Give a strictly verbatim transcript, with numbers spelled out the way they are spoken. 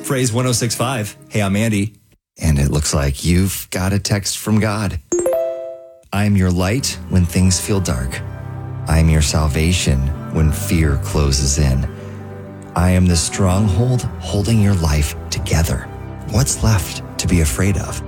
Phrase one oh six point five. Hey, I'm Andy. And it looks like you've got a text from God. I am your light when things feel dark. I am your salvation when fear closes in. I am the stronghold holding your life together. What's left to be afraid of?